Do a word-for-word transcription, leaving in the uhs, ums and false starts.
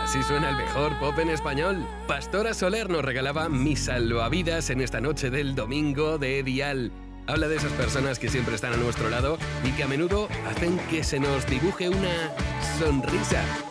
Así suena el mejor pop en español. Pastora Soler nos regalaba Mis salvavidas en esta noche del domingo de Dial. Habla de esas personas que siempre están a nuestro lado y que a menudo hacen que se nos dibuje una sonrisa.